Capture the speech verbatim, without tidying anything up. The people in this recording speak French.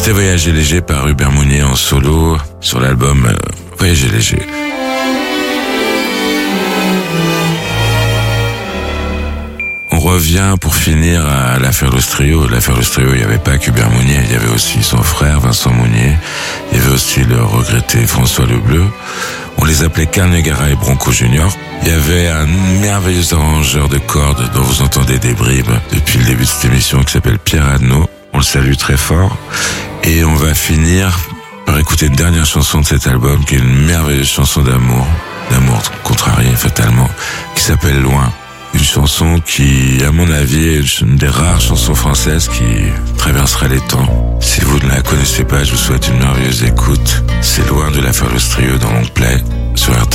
C'était Voyager léger par Hubert Mounier en solo sur l'album euh, Voyager léger. On revient pour finir à l'affaire Lostrio. L'affaire Lostrio, il n'y avait pas qu'Hubert Mounier, il y avait aussi son frère Vincent Mounier, il y avait aussi le regretté François Lebleu. On les appelait Carl Negara et Bronco Junior. Il y avait un merveilleux arrangeur de cordes dont vous entendez des bribes depuis le début de cette émission qui s'appelle Pierre Adnaud. On le salue très fort. Et on va finir par écouter une dernière chanson de cet album qui est une merveilleuse chanson d'amour, d'amour contrarié fatalement, qui s'appelle Loin. Une chanson qui, à mon avis, est une des rares chansons françaises qui traversera les temps. Si vous ne la connaissez pas, je vous souhaite une merveilleuse écoute. C'est Loin de l'affaire Lostrio dans Long Play sur R T L.